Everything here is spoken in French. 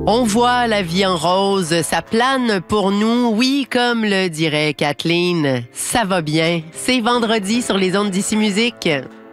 On voit la vie en rose, ça plane pour nous. Oui, comme le dirait Kathleen, ça va bien. C'est vendredi sur les ondes d'Ici Musique.